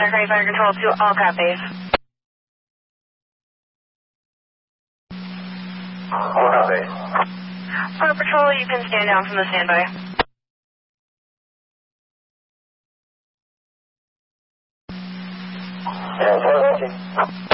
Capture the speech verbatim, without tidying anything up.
Aircraft Fire Control to all copies. All copies. Fire Patrol, you can stand down from the standby. Yeah, four watching.